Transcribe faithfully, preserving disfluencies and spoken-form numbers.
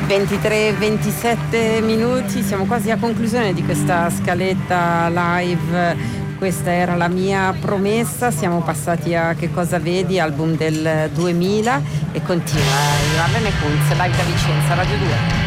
ventitré ventisette minuti, siamo quasi a conclusione di questa scaletta live. Questa era La mia promessa. Siamo passati a Che cosa vedi, album del duemila, e continua Irene Kunz, live da Vicenza, Radio due.